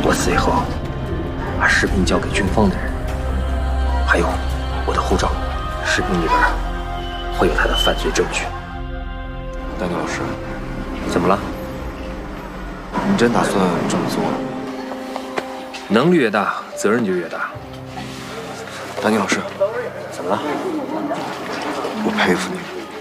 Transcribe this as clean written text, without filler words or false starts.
我死以后，把视频交给军方的人，还有我的护照，视频里边会有他的犯罪证据。 丹尼老师， 怎么了？ 你真打算这么做？ 能力越大，责任就越大。 丹尼老师， 怎么了？ 我佩服你。